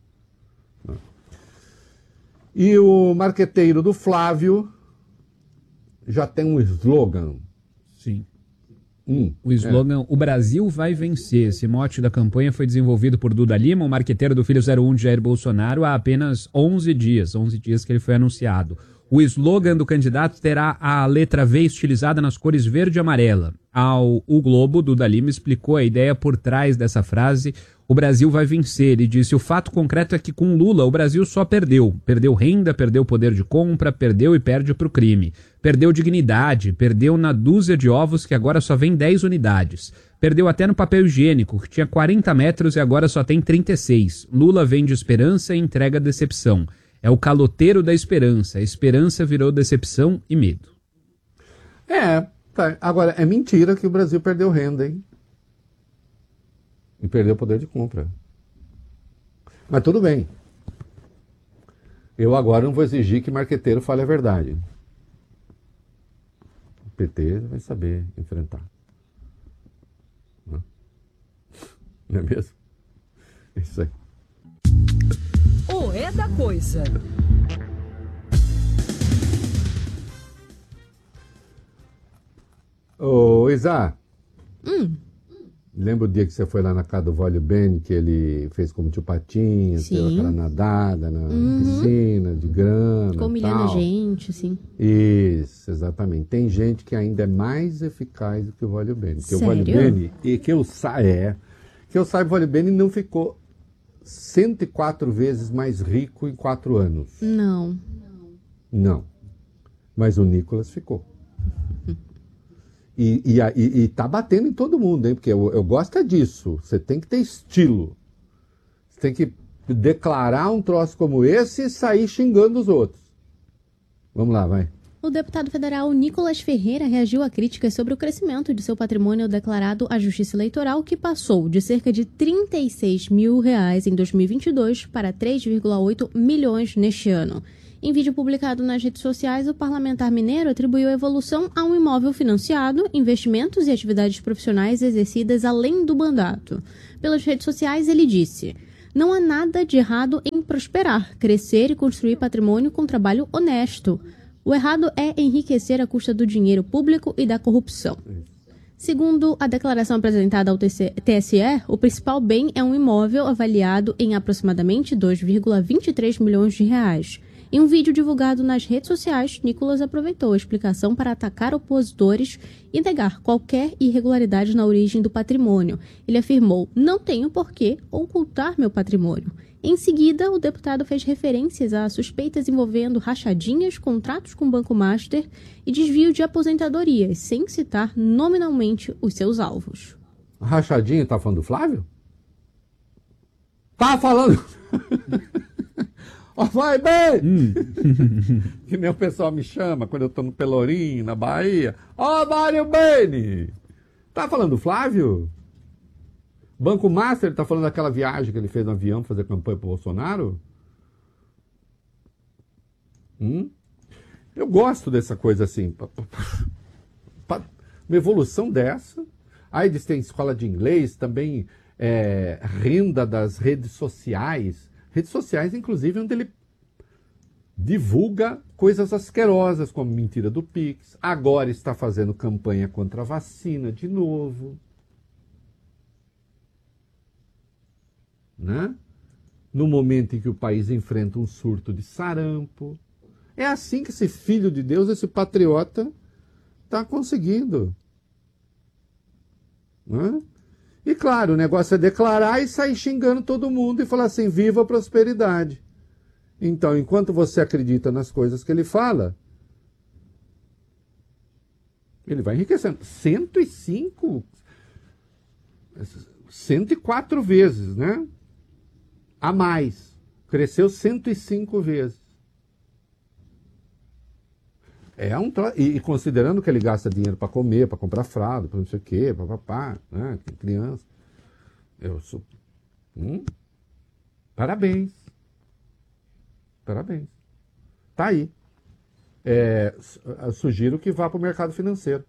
E o marqueteiro do Flávio já tem um slogan. Sim. O slogan, o Brasil vai vencer. Esse mote da campanha foi desenvolvido por Duda Lima, o marqueteiro do filho 01 de Jair Bolsonaro, há apenas 11 dias que ele foi anunciado. O slogan do candidato terá a letra V estilizada nas cores verde e amarela. O Globo, Duda Lima explicou a ideia por trás dessa frase. O Brasil vai vencer. Ele disse, o fato concreto é que com Lula o Brasil só perdeu. Perdeu renda, perdeu poder de compra, perdeu e perde para o crime. Perdeu dignidade, perdeu na dúzia de ovos que agora só vem 10 unidades. Perdeu até no papel higiênico, que tinha 40 metros e agora só tem 36. Lula vende esperança e entrega decepção. É o caloteiro da esperança. A esperança virou decepção e medo. Tá. Agora, é mentira que o Brasil perdeu renda, hein? E perdeu poder de compra. Mas tudo bem. Eu agora não vou exigir que marqueteiro fale a verdade. O PT vai saber enfrentar. Não é mesmo? É isso aí. O É da Coisa. Ô, Isa. Lembra o dia que você foi lá na casa do Valho Ben, que ele fez como tio Patinhas, deu aquela nadada na piscina de grana, ficou humilhando a gente, sim. Isso, exatamente. Tem gente que ainda é mais eficaz do que o Valho Ben. Sério? O Valho Ben, e que eu saiba, o Valho Ben não ficou 104 vezes mais rico em 4 anos. Não. Mas o Nicolas ficou. E tá batendo em todo mundo, hein? Porque eu gosto disso. Você tem que ter estilo. Você tem que declarar um troço como esse e sair xingando os outros. Vamos lá, vai. O deputado federal Nicolas Ferreira reagiu a críticas sobre o crescimento de seu patrimônio declarado à Justiça Eleitoral, que passou de cerca de R$36 mil em 2022 para 3,8 milhões neste ano. Em vídeo publicado nas redes sociais, o parlamentar mineiro atribuiu a evolução a um imóvel financiado, investimentos e atividades profissionais exercidas além do mandato. Pelas redes sociais, ele disse: "Não há nada de errado em prosperar, crescer e construir patrimônio com trabalho honesto. O errado é enriquecer à custa do dinheiro público e da corrupção." Segundo a declaração apresentada ao TSE, o principal bem é um imóvel avaliado em aproximadamente 2,23 milhões de reais. Em um vídeo divulgado nas redes sociais, Nicolas aproveitou a explicação para atacar opositores e negar qualquer irregularidade na origem do patrimônio. Ele afirmou: "Não tenho por que ocultar meu patrimônio." Em seguida, o deputado fez referências a suspeitas envolvendo rachadinhas, contratos com o Banco Master e desvio de aposentadorias, sem citar nominalmente os seus alvos. Rachadinha, tá falando do Flávio? Tá falando... Ó, vai bem! Que nem o pessoal me chama quando eu tô no Pelourinho, na Bahia. Ó, Mário Beni! Tá falando do Flávio? Banco Master, tá falando daquela viagem que ele fez no avião pra fazer campanha pro Bolsonaro? Eu gosto dessa coisa assim. Uma evolução dessa. Aí eles têm escola de inglês, também renda das redes sociais. Redes sociais, inclusive, onde ele divulga coisas asquerosas, como mentira do Pix. Agora está fazendo campanha contra a vacina de novo. Né? No momento em que o país enfrenta um surto de sarampo. É assim que esse filho de Deus, esse patriota, está conseguindo. Né? E claro, o negócio é declarar e sair xingando todo mundo e falar assim: viva a prosperidade. Então, enquanto você acredita nas coisas que ele fala, ele vai enriquecendo. 104 vezes, né? A mais. Cresceu 105 vezes. E considerando que ele gasta dinheiro para comer, para comprar fralda, para não sei o quê, papapá, né? Tem criança. Parabéns. Parabéns. Tá aí. Eu sugiro que vá para o mercado financeiro.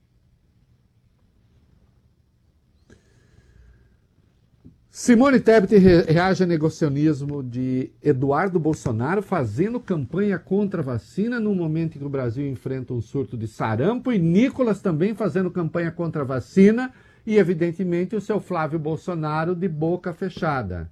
Simone Tebet reage a negacionismo de Eduardo Bolsonaro fazendo campanha contra a vacina no momento em que o Brasil enfrenta um surto de sarampo, e Nicolas também fazendo campanha contra a vacina e, evidentemente, o seu Flávio Bolsonaro de boca fechada.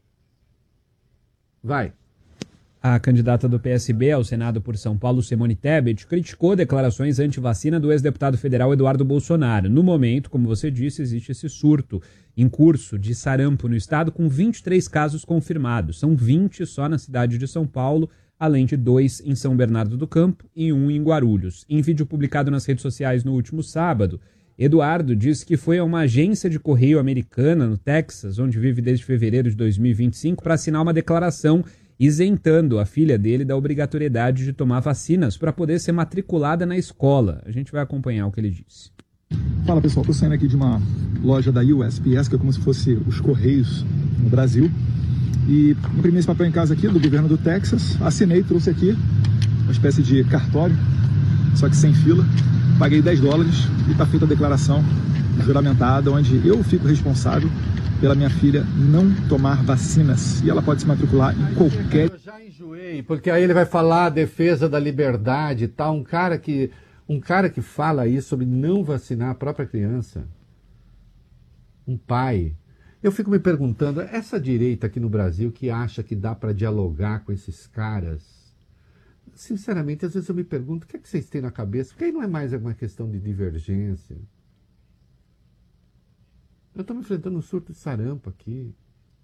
Vai. A candidata do PSB ao Senado por São Paulo, Simone Tebet, criticou declarações anti-vacina do ex-deputado federal Eduardo Bolsonaro. No momento, como você disse, existe esse surto em curso de sarampo no estado, com 23 casos confirmados. São 20 só na cidade de São Paulo, além de 2 em São Bernardo do Campo e 1 em Guarulhos. Em vídeo publicado nas redes sociais no último sábado, Eduardo disse que foi a uma agência de correio americana no Texas, onde vive desde fevereiro de 2025, para assinar uma declaração isentando a filha dele da obrigatoriedade de tomar vacinas para poder ser matriculada na escola. A gente vai acompanhar o que ele disse. Fala pessoal, estou saindo aqui de uma loja da USPS, que é como se fosse os Correios no Brasil, e imprimi esse papel em casa aqui do governo do Texas, assinei, trouxe aqui uma espécie de cartório, só que sem fila, paguei $10 e está feita a declaração juramentada, onde eu fico responsável pela minha filha não tomar vacinas. E ela pode se matricular em qualquer... Eu já enjoei, porque aí ele vai falar a defesa da liberdade e tal. Um cara que fala isso sobre não vacinar a própria criança. Um pai. Eu fico me perguntando, essa direita aqui no Brasil que acha que dá para dialogar com esses caras, sinceramente, às vezes eu me pergunto, o que é que vocês têm na cabeça? Porque aí não é mais uma questão de divergência. Eu estou me enfrentando um surto de sarampo aqui.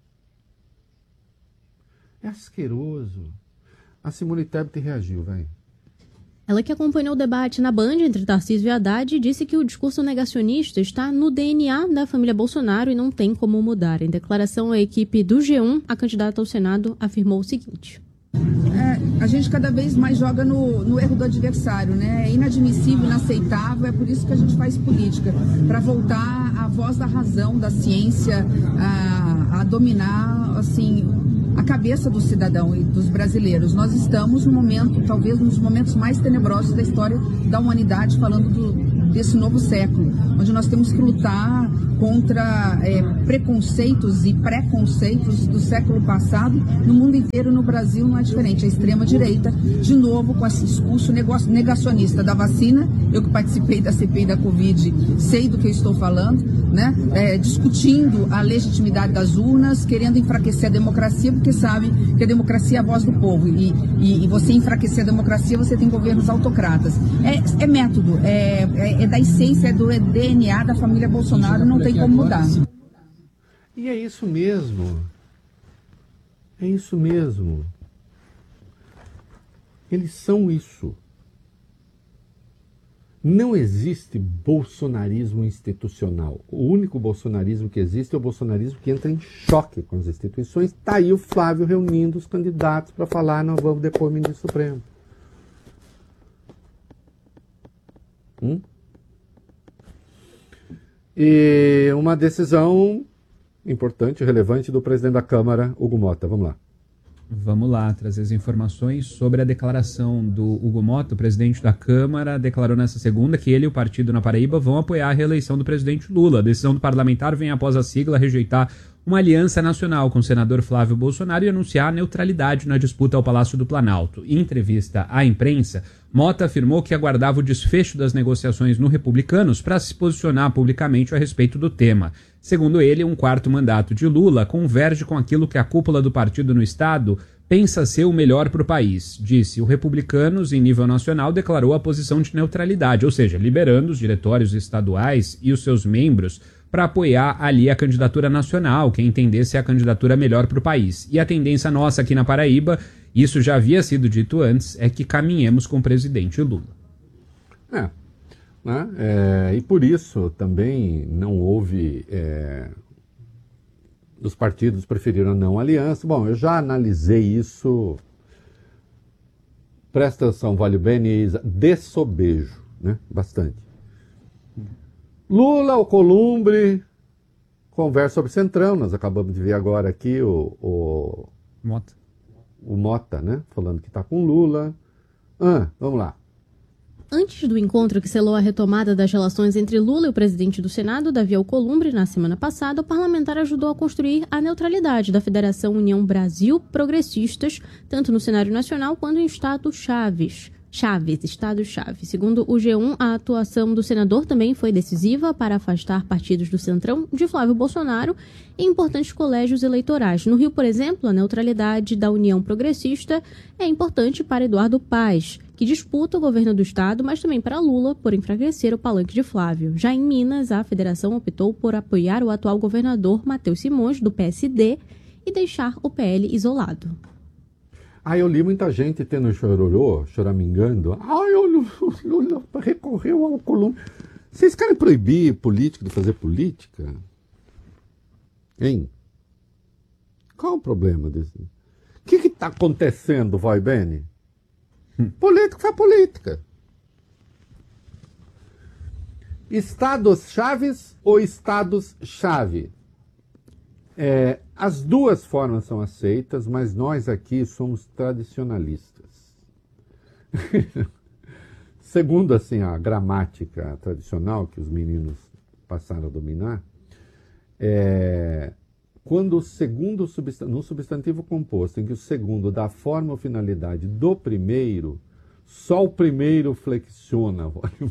É asqueroso. A Simone Tebet reagiu, vai. Ela, que acompanhou o debate na Band entre Tarcísio e Haddad, disse que o discurso negacionista está no DNA da família Bolsonaro e não tem como mudar. Em declaração à equipe do G1, a candidata ao Senado afirmou o seguinte: a gente cada vez mais joga no erro do adversário, né? É inadmissível, inaceitável, é por isso que a gente faz política, para voltar a voz da razão, da ciência, a dominar, assim, a cabeça do cidadão e dos brasileiros. Nós estamos no momento, talvez um dos momentos mais tenebrosos da história da humanidade, falando desse novo século, onde nós temos que lutar contra preconceitos e preconceitos do século passado. No mundo inteiro, no Brasil não é diferente. A extrema-direita, de novo, com esse discurso negacionista da vacina, eu que participei da CPI da Covid, sei do que eu estou falando, né? Discutindo a legitimidade das urnas, querendo enfraquecer a democracia, porque sabe que a democracia é a voz do povo. E você enfraquecer a democracia, você tem governos autocratas. É método, é da essência, é do DNA da família Bolsonaro, não tem como mudar. E é isso mesmo. É isso mesmo. Eles são isso. Não existe bolsonarismo institucional. O único bolsonarismo que existe é o bolsonarismo que entra em choque com as instituições. Está aí o Flávio reunindo os candidatos para falar: nós vamos depor o ministro Supremo. E uma decisão importante, relevante do presidente da Câmara, Hugo Mota. Vamos lá. Vamos lá, trazer as informações sobre a declaração do Hugo Mota. O presidente da Câmara declarou nesta segunda que ele e o partido na Paraíba vão apoiar a reeleição do presidente Lula. A decisão do parlamentar vem após a sigla rejeitar uma aliança nacional com o senador Flávio Bolsonaro e anunciar a neutralidade na disputa ao Palácio do Planalto. Em entrevista à imprensa, Mota afirmou que aguardava o desfecho das negociações no Republicanos para se posicionar publicamente a respeito do tema. Segundo ele, um quarto mandato de Lula converge com aquilo que a cúpula do partido no estado pensa ser o melhor para o país. Disse, o Republicanos, em nível nacional, declarou a posição de neutralidade, ou seja, liberando os diretórios estaduais e os seus membros para apoiar ali a candidatura nacional, quem entendesse a candidatura melhor para o país. E a tendência nossa aqui na Paraíba, isso já havia sido dito antes, é que caminhemos com o presidente Lula. E por isso também não houve... Os partidos preferiram a não aliança. Bom, eu já analisei isso. Presta atenção, Vale Bene, de sobejo, né? Bastante. Lula, Alcolumbre, conversa sobre Centrão. Nós acabamos de ver agora aqui o Mota, né? Falando que está com Lula. Vamos lá. Antes do encontro que selou a retomada das relações entre Lula e o presidente do Senado, Davi Alcolumbre, na semana passada, o parlamentar ajudou a construir a neutralidade da Federação União Brasil Progressistas, tanto no cenário nacional quanto em Estado-chave. Segundo o G1, a atuação do senador também foi decisiva para afastar partidos do Centrão de Flávio Bolsonaro em importantes colégios eleitorais. No Rio, por exemplo, a neutralidade da União Progressista é importante para Eduardo Paes, que disputa o governo do estado, mas também para Lula, por enfraquecer o palanque de Flávio. Já em Minas, a federação optou por apoiar o atual governador Matheus Simões, do PSD, e deixar o PL isolado. Eu li muita gente tendo chororô, choramingando. O Lula recorreu ao Alcolumbre. Vocês querem proibir político de fazer política? Hein? Qual o problema disso? O que está acontecendo, vai, Bene? Político faz política. Estados-chaves ou estados-chave? As duas formas são aceitas, mas nós aqui somos tradicionalistas. Segundo assim, a gramática tradicional que os meninos passaram a dominar, quando o segundo no substantivo composto, em que o segundo dá a forma ou finalidade do primeiro, só o primeiro flexiona.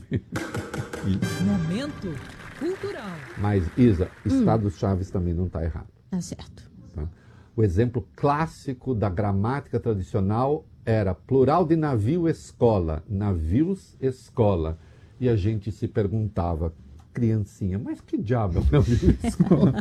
Momento cultural. Mas, Isa, estados-chaves também não está errado. Tá certo. Tá? O exemplo clássico da gramática tradicional era plural de navio, escola. Navios, escola. E a gente se perguntava, criancinha, mas que diabo é um navio, escola?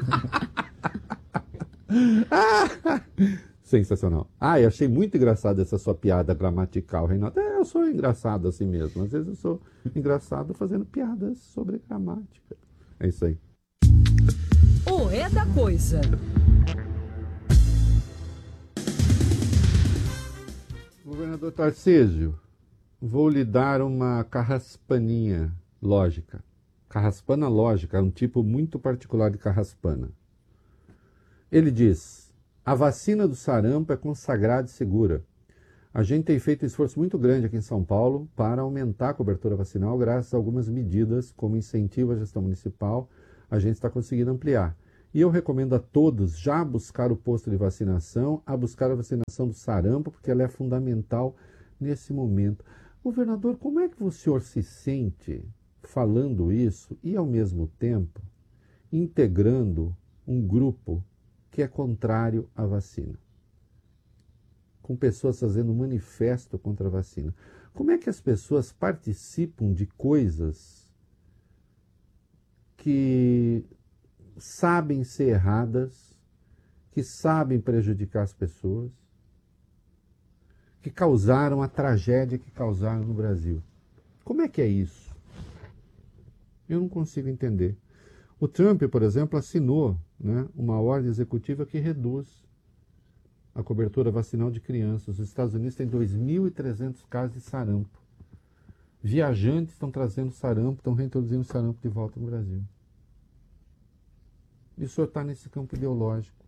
Sensacional. Eu achei muito engraçado essa sua piada gramatical, Reinaldo. Eu sou engraçado assim mesmo. Às vezes eu sou engraçado fazendo piadas sobre gramática. É isso aí. O É da Coisa. Governador Tarcísio, vou lhe dar uma carraspaninha lógica. Carraspana lógica, é um tipo muito particular de carraspana. Ele diz: a vacina do sarampo é consagrada e segura. A gente tem feito um esforço muito grande aqui em São Paulo para aumentar a cobertura vacinal, graças a algumas medidas, como incentivo à gestão municipal, a gente está conseguindo ampliar. E eu recomendo a todos já buscar o posto de vacinação, a buscar a vacinação do sarampo, porque ela é fundamental nesse momento. Governador, como é que o senhor se sente falando isso e, ao mesmo tempo, integrando um grupo que é contrário à vacina? Com pessoas fazendo manifesto contra a vacina. Como é que as pessoas participam de coisas que sabem ser erradas, que sabem prejudicar as pessoas, que causaram a tragédia que causaram no Brasil? Como é que é isso? Eu não consigo entender. O Trump, por exemplo, assinou, né, uma ordem executiva que reduz a cobertura vacinal de crianças. Os Estados Unidos têm 2.300 casos de sarampo. Viajantes estão trazendo sarampo, estão reintroduzindo sarampo de volta no Brasil. E o senhor está nesse campo ideológico.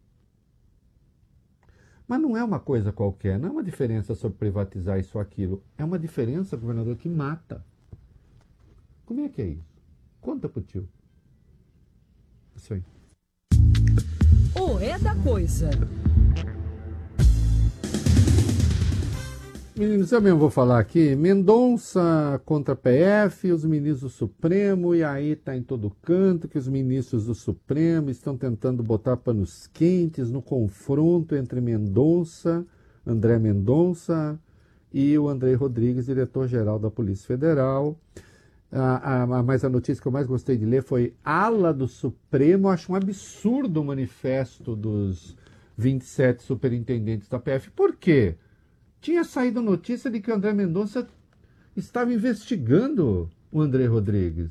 Mas não é uma coisa qualquer, não é uma diferença sobre privatizar isso ou aquilo. É uma diferença, governador, que mata. Como é que é isso? Conta pro tio. Isso aí. O É da Coisa. Meninos, eu mesmo vou falar aqui. Mendonça contra a PF, os ministros do Supremo, e aí está em todo canto que os ministros do Supremo estão tentando botar panos quentes no confronto entre Mendonça, André Mendonça, e o André Rodrigues, diretor-geral da Polícia Federal. Mas a notícia que eu mais gostei de ler foi: ala do Supremo acha um absurdo o manifesto dos 27 superintendentes da PF. Por quê? Tinha saído notícia de que o André Mendonça estava investigando o André Rodrigues.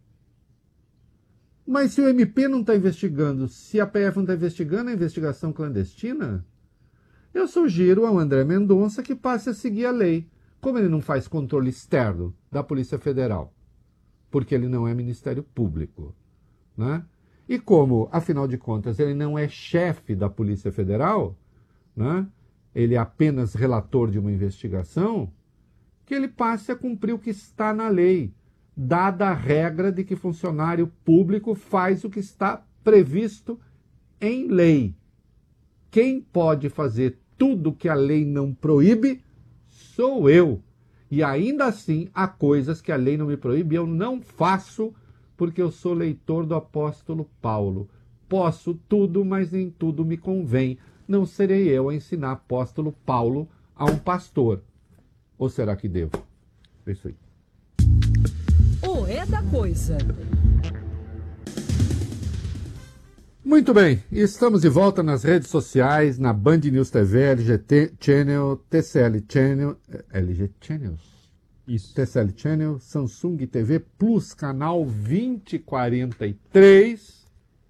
Mas se o MP não está investigando, se a PF não está investigando a investigação clandestina, eu sugiro ao André Mendonça que passe a seguir a lei. Como ele não faz controle externo da Polícia Federal, porque ele não é Ministério Público, né? E como, afinal de contas, ele não é chefe da Polícia Federal, né? Ele é apenas relator de uma investigação, que ele passe a cumprir o que está na lei, dada a regra de que funcionário público faz o que está previsto em lei. Quem pode fazer tudo que a lei não proíbe sou eu. E ainda assim, há coisas que a lei não me proíbe e eu não faço porque eu sou leitor do apóstolo Paulo. Posso tudo, mas nem tudo me convém. Não serei eu a ensinar apóstolo Paulo a um pastor. Ou será que devo? É isso aí. O É da Coisa. Muito bem, estamos de volta nas redes sociais, na Band News TV, LGT Channel, TCL Channel, LG Channels? Isso. TCL Channel, Samsung TV Plus, canal 2043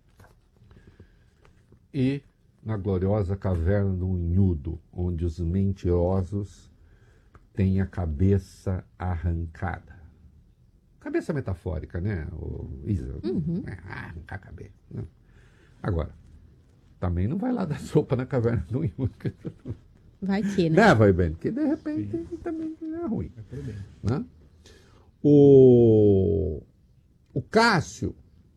e na gloriosa caverna do Unhudo, onde os mentirosos têm a cabeça arrancada. Cabeça metafórica, né, Isa? Arrancar a cabeça. Não. Agora, também não vai lá dar sopa na caverna do Unhudo. Vai que, né? Vai bem, porque de repente também é ruim. Né? O Cássio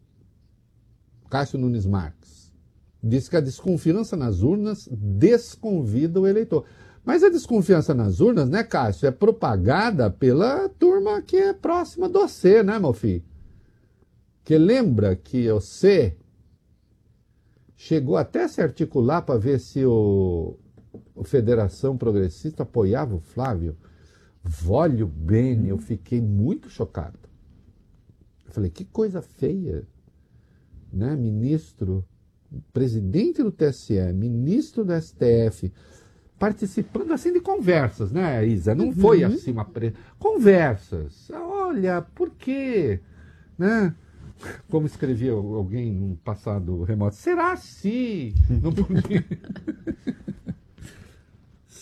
Nunes Marques, diz que a desconfiança nas urnas desconvida o eleitor. Mas a desconfiança nas urnas, né, Cássio, é propagada pela turma que é próxima do você, né, meu filho? Que lembra que você chegou até a se articular para ver se o Federação Progressista apoiava o Flávio. Vólio Bene, eu fiquei muito chocado. Eu falei, que coisa feia, né? Ministro, presidente do TSE, ministro do STF, participando assim de conversas, né, Isa? Não foi assim uma... Conversas. Olha, por quê? Né? Como escrevia alguém num passado remoto, será se? Não podia...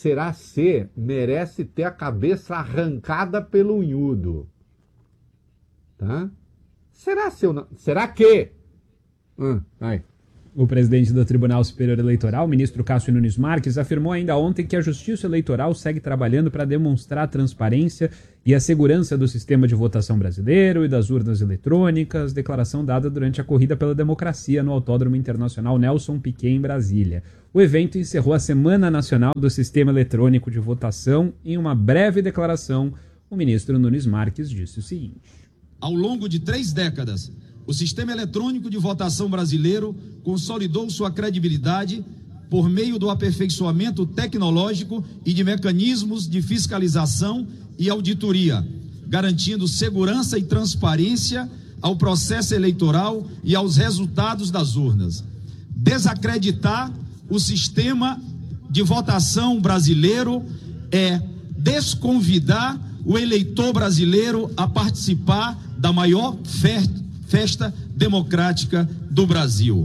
será se merece ter a cabeça arrancada pelo unhudo. Tá? Será que? Aí. O presidente do Tribunal Superior Eleitoral, o ministro Cássio Nunes Marques, afirmou ainda ontem que a Justiça Eleitoral segue trabalhando para demonstrar a transparência e a segurança do sistema de votação brasileiro e das urnas eletrônicas, declaração dada durante a Corrida pela Democracia no Autódromo Internacional Nelson Piquet, em Brasília. O evento encerrou a Semana Nacional do Sistema Eletrônico de Votação. Em uma breve declaração, o ministro Nunes Marques disse o seguinte: ao longo de 3 décadas, o sistema eletrônico de votação brasileiro consolidou sua credibilidade por meio do aperfeiçoamento tecnológico e de mecanismos de fiscalização e auditoria, garantindo segurança e transparência ao processo eleitoral e aos resultados das urnas. Desacreditar o sistema de votação brasileiro é desconvidar o eleitor brasileiro a participar da maior festa democrática do Brasil.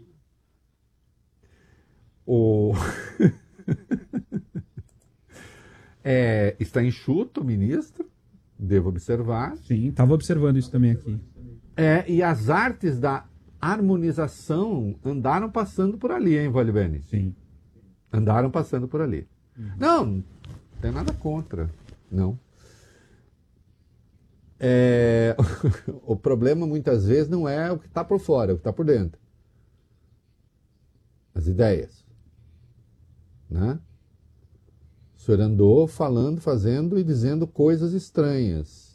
Está enxuto o ministro, devo observar. Sim, estava observando isso também aqui. E as artes da harmonização andaram passando por ali, hein, Wally Bene? Sim. Andaram passando por ali. Não tem nada contra, não. O problema muitas vezes não é o que está por fora, é o que está por dentro. As ideias. Né? O senhor andou falando, fazendo e dizendo coisas estranhas.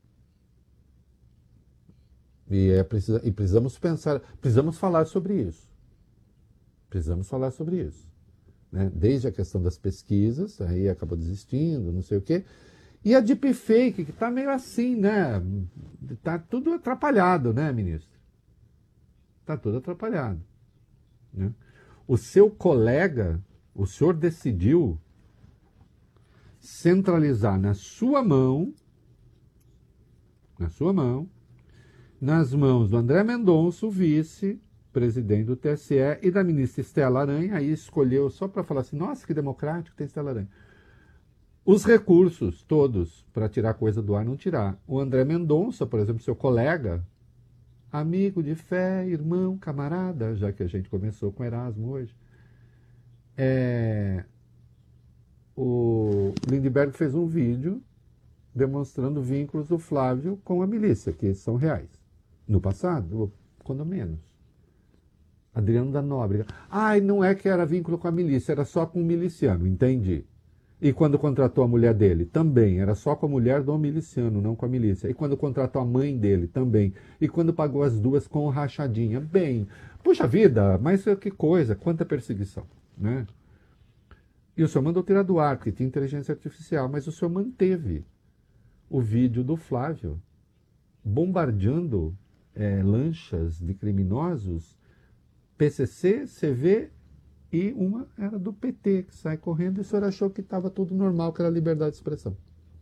E precisamos pensar, precisamos falar sobre isso. Precisamos falar sobre isso. Né? Desde a questão das pesquisas, aí acabou desistindo, não sei o quê. E a deepfake, que está meio assim, né? Está tudo atrapalhado, né, ministro? Está tudo atrapalhado. Né? O seu colega, o senhor decidiu centralizar na sua mão, nas mãos do André Mendonça, o vice-presidente do TSE, e da ministra Estela Aranha, aí escolheu só para falar assim, nossa, que democrático, tem Estela Aranha. Os recursos todos para tirar coisa do ar, não tirar. O André Mendonça, por exemplo, seu colega, amigo de fé, irmão, camarada, já que a gente começou com Erasmo hoje, o Lindbergh fez um vídeo demonstrando vínculos do Flávio com a milícia, que são reais. No passado, quando menos. Adriano da Nóbrega. Não é que era vínculo com a milícia, era só com o miliciano, entendi. E quando contratou a mulher dele, também, era só com a mulher do miliciano, não com a milícia. E quando contratou a mãe dele, também. E quando pagou as duas com rachadinha, bem. Puxa vida, mas que coisa, quanta perseguição, né? E o senhor mandou tirar do ar, porque tinha inteligência artificial, mas o senhor manteve o vídeo do Flávio bombardeando lanchas de criminosos, PCC, CV, e uma era do PT, que sai correndo, e o senhor achou que estava tudo normal, que era liberdade de expressão.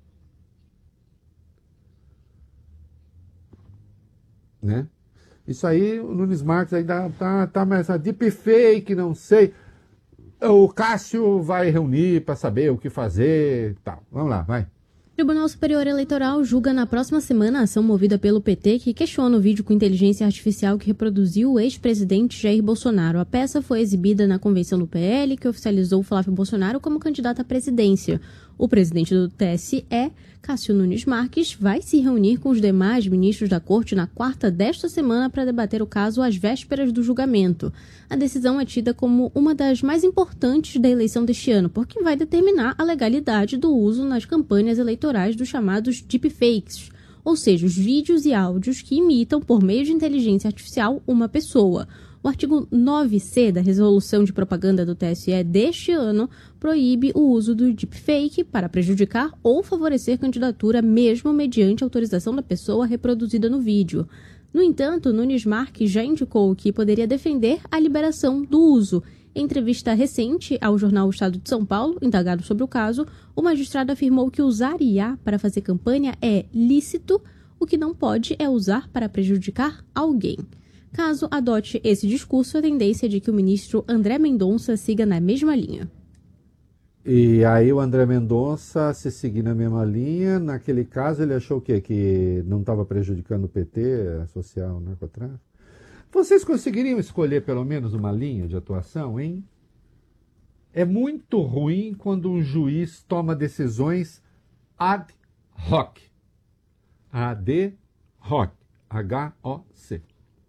Né? Isso aí, o Nunes Marques ainda tá mais a deepfake, não sei. O Cássio vai reunir para saber o que fazer e tal. Vamos lá, vai. O Tribunal Superior Eleitoral julga na próxima semana a ação movida pelo PT que questiona o vídeo com inteligência artificial que reproduziu o ex-presidente Jair Bolsonaro. A peça foi exibida na convenção do PL, que oficializou Flávio Bolsonaro como candidato à presidência. O presidente do TSE, Cássio Nunes Marques, vai se reunir com os demais ministros da Corte na quarta desta semana para debater o caso às vésperas do julgamento. A decisão é tida como uma das mais importantes da eleição deste ano, porque vai determinar a legalidade do uso nas campanhas eleitorais dos chamados deepfakes, ou seja, os vídeos e áudios que imitam, por meio de inteligência artificial, uma pessoa. O artigo 9C da Resolução de Propaganda do TSE deste ano proíbe o uso do deepfake para prejudicar ou favorecer candidatura, mesmo mediante autorização da pessoa reproduzida no vídeo. No entanto, Nunes Marques já indicou que poderia defender a liberação do uso. Em entrevista recente ao jornal O Estado de São Paulo, indagado sobre o caso, o magistrado afirmou que usar IA para fazer campanha é lícito, o que não pode é usar para prejudicar alguém. Caso adote esse discurso, a tendência é de que o ministro André Mendonça siga na mesma linha. E aí o André Mendonça, se seguir na mesma linha, naquele caso ele achou o quê? Que não estava prejudicando o PT, a social, o narcotráfico? Vocês conseguiriam escolher pelo menos uma linha de atuação, hein? É muito ruim quando um juiz toma decisões ad hoc. Ad hoc. H-O-C.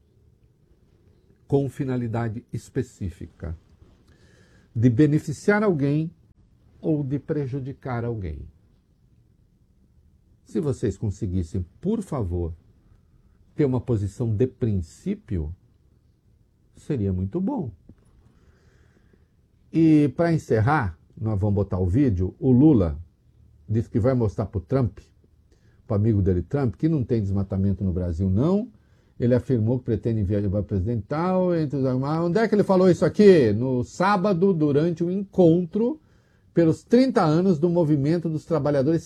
Com finalidade específica de beneficiar alguém ou de prejudicar alguém. Se vocês conseguissem, por favor, ter uma posição de princípio, seria muito bom. E para encerrar, nós vamos botar o vídeo, o Lula disse que vai mostrar para o Trump, para o amigo dele Trump, que não tem desmatamento no Brasil não. Ele afirmou que pretende enviar para presidente tal. Onde é que ele falou isso aqui? No sábado, durante um encontro pelos 30 anos do Movimento dos Trabalhadores